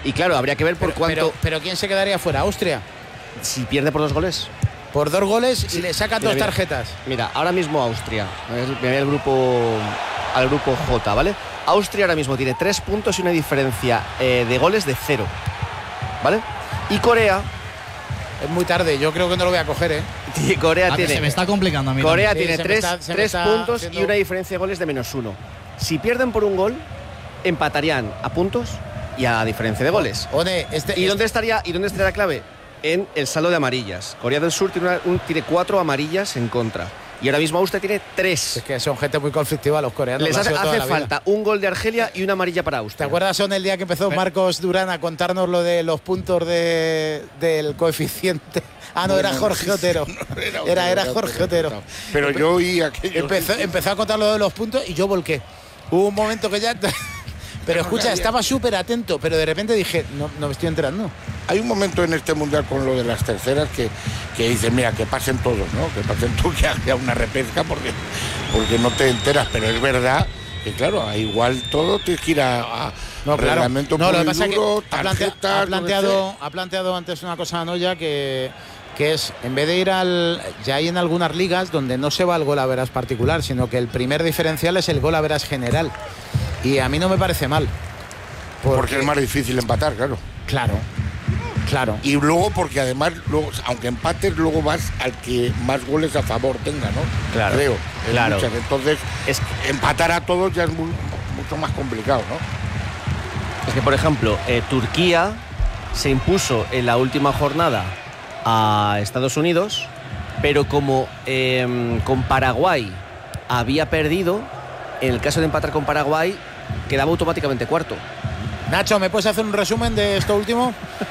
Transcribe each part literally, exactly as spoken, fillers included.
Y claro, habría que ver por pero, cuánto. Pero, pero ¿quién se quedaría fuera? ¿Austria? Si pierde por dos goles. Por dos goles sí. y le sacan mira, dos mira, tarjetas. Mira, ahora mismo Austria. Me voy al grupo, al grupo J, ¿vale? Austria ahora mismo tiene tres puntos y una diferencia eh, de goles de cero, ¿vale? Y Corea. Es muy tarde, yo creo que no lo voy a coger, ¿eh? A Corea que tiene. se me está complicando a mí. Corea Sí, tiene se me tres, está- se me tres está puntos haciendo- y una diferencia de goles de menos uno. Si pierden por un gol, empatarían a puntos y a diferencia de goles. One, este, ¿Y este- dónde estaría, y dónde estaría la clave? En el saldo de amarillas. Corea del Sur tiene, una- un- tiene cuatro amarillas en contra. Y ahora mismo Austria tiene tres. Es que son gente muy conflictiva los coreanos. Les lo han hace, sido toda hace la vida. falta un gol de Argelia y una amarilla para ¿Te Austria. acuerdas, Son, el día que empezó Marcos Durán a contarnos lo de los puntos de, del coeficiente? Ah, no, era Jorge Otero. Era, era Jorge Otero. Pero yo oí aquello. Empezó, empezó a contar lo de los puntos y yo volqué. Hubo un momento que ya... Pero escucha, estaba súper atento, pero de repente dije, no, no me estoy enterando. Hay un momento en este mundial con lo de las terceras que, que dicen, mira, que pasen todos, ¿no? Que pasen todos, que haya una repesca porque, porque no te enteras, pero es verdad que, claro, igual todo tienes que ir a, a No, claro. reglamento No, lo puro que y pasa es que duro, ha, plantea- tarjetas, ha no planteado, sé. ha planteado antes una cosa Noya que, que es, en vez de ir al... Ya hay en algunas ligas donde no se va al gol a veras particular, sino que el primer diferencial es el gol a veras general. Y a mí no me parece mal. Porque, Porque es más difícil empatar, claro. Claro, claro. Y luego porque además, luego, aunque empates, luego vas al que más goles a favor tenga, ¿no? Claro, Creo. en claro. muchas. Entonces, Es, empatar a todos ya es muy- mucho más complicado, ¿no? es que, por ejemplo, eh, Turquía se impuso en la última jornada a Estados Unidos, pero como eh, con Paraguay había perdido, en el caso de empatar con Paraguay, quedaba automáticamente cuarto. Nacho, ¿me puedes hacer un resumen de esto último?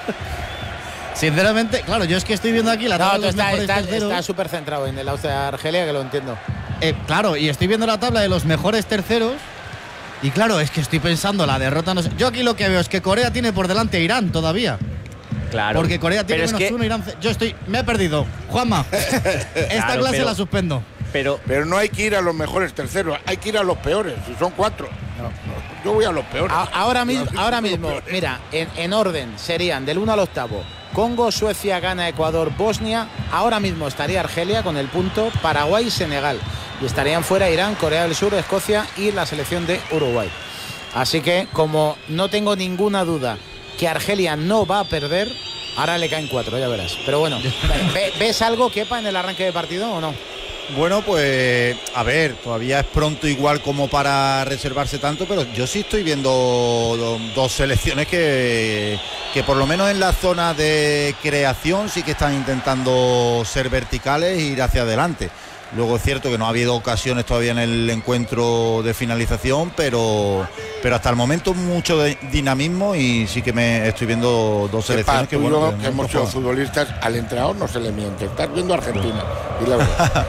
Sinceramente, claro, yo es que estoy viendo aquí la tabla No, tú de los estás mejores está, terceros. está súper centrado en el Austria-Argelia, que lo entiendo. Eh, claro, y estoy viendo la tabla de los mejores terceros. Y claro, es que estoy pensando, la derrota no sé. Yo aquí lo que veo es que Corea tiene por delante a Irán todavía. Claro. Porque Corea tiene Pero es menos que- uno, Irán. ce- Yo estoy. Me he perdido. Juanma, esta Claro, clase pero- la suspendo. Pero Pero no hay que ir a los mejores terceros, hay que ir a los peores, si son cuatro. Yo voy a los peores. A- ahora mismo, Yo ahora a los mismo peores. mira, en, en orden serían del uno al octavo Congo, Suecia, Ghana, Ecuador, Bosnia. Ahora mismo estaría Argelia con el punto, Paraguay y Senegal. Y estarían fuera Irán, Corea del Sur, Escocia y la selección de Uruguay. Así que, como no tengo ninguna duda que Argelia no va a perder, ahora le caen cuatro, ya verás. Pero bueno, ¿ve- ¿ves algo, Kepa, en el arranque de partido o no? Bueno, pues a ver, todavía es pronto igual como para reservarse tanto, pero yo sí estoy viendo do- dos selecciones que, que por lo menos en la zona de creación sí que están intentando ser verticales e ir hacia adelante. Luego es cierto que no ha habido ocasiones todavía en el encuentro de finalización, pero, pero hasta el momento mucho de dinamismo y sí que me estoy viendo dos selecciones que, Tú y bueno, yo, de que momento hemos sido juegan. futbolistas, al entrenador no se le miente. Estás viendo a Argentina. Y la verdad.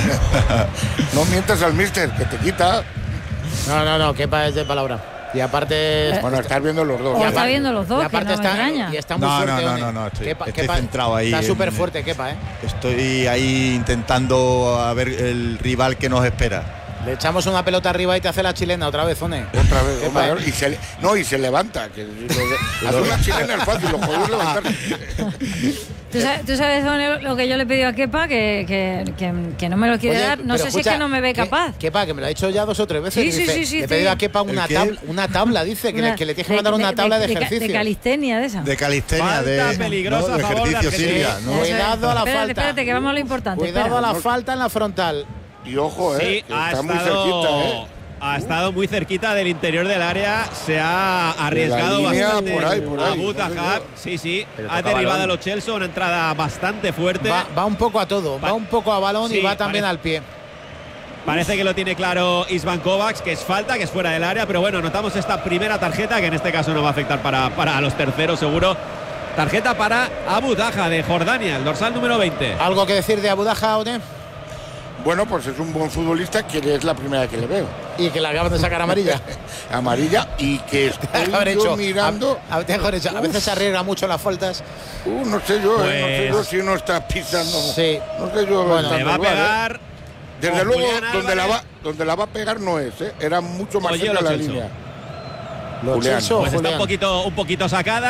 No mientas al míster, que te quita. No, no, no, Kepa es de palabra. Y aparte... Bueno, estás viendo los dos. O Y está aparte- viendo los dos, y aparte que no me está, extraña. y está muy No, fuerte. no, no, One. no, no, estoy- Kepa- estoy Kepa centrado ahí Está en- súper fuerte, Kepa, ¿eh? Estoy ahí intentando a ver el rival que nos espera. Le echamos una pelota arriba y te hace la chilena otra vez, One. Otra vez, Kepa, hombre, y se, le- no, y se levanta. Que, lo de- hacer una chilena es fácil, lo jodido es levantarse. ¿Tú sabes, tú sabesOne, lo que yo le he pedido a Kepa? Que, que, que, que no me lo quiere Oye, dar. No pero sé escucha, si es que no me ve ¿qué- capaz. Kepa, que me lo ha dicho ya dos o tres veces. Sí, sí, dice, sí, sí, le he sí. pedido a Kepa una, ¿El qué? tabla, una tabla, dice, que, Una- le, que le tienes que mandar una tabla de, ca- ejercicio. De calistenia, de esa. De calistenia, de, Falta peligrosa ¿no? de a favor de ejercicio, Argentina. Silvia, ¿no? Eso es. Cuidado a la espérate, falta. Espérate, que vamos a lo importante. Cuidado espera. a la falta en la frontal. Y ojo, eh, Sí, que ha está muy estado, cerquita, eh. ha estado muy cerquita del interior del área. Se ha arriesgado línea, bastante. por ahí, por ahí, Abu no sé Tahab. yo. Sí, sí. Pero Ha toca derribado balón. a los Chelsea. Una entrada bastante fuerte. Va, va un poco a todo. Va Pa- un poco a balón y Sí, va también parece- al pie. Parece que lo tiene claro Isvan Kovacs, que es falta, que es fuera del área. Pero bueno, notamos esta primera tarjeta, que en este caso no va a afectar para, para los terceros, seguro. Tarjeta para Abu Dhaja de Jordania, el dorsal número veinte. ¿Algo que decir de Abu Dhaja, One? Bueno, pues es un buen futbolista que es la primera que le veo. Y que le acaban de sacar amarilla. Amarilla y que estoy Haber yo hecho, mirando. A, a- mejor hecho, a veces se arriesga mucho las faltas. Uh, no sé yo, eh, no sé yo Pues- si uno está pisando. Sí. No sé yo. Bueno, estando Le va a igual, eh. pegar. Desde con luego, Julián donde la, va, Álvarez. donde la va a pegar no es, ¿eh? Era mucho más Oye, cerca lo la Celso. línea. Lo Julián. Celso, Pues está Julián. un poquito, un poquito sacada.